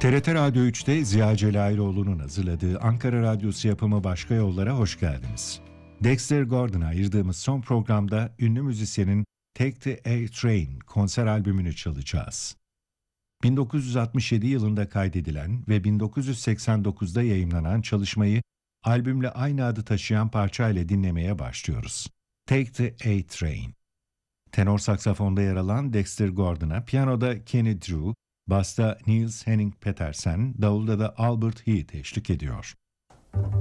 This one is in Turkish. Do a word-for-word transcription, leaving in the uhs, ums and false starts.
T R T Radyo üçte Ziya Celayiloğlu'nun hazırladığı Ankara Radyosu yapımı Başka Yollara hoş geldiniz. Dexter Gordon'a ayırdığımız son programda ünlü müzisyenin Take the A-Train konser albümünü çalacağız. bin dokuz yüz altmış yedi yılında kaydedilen ve bin dokuz yüz seksen dokuzda yayımlanan çalışmayı albümle aynı adı taşıyan parçayla dinlemeye başlıyoruz. Take the A-Train. Tenor saksafonda yer alan Dexter Gordon'a piyanoda Kenny Drew, basta Niels Henning Petersen, davulda da Albert Heath eşlik ediyor.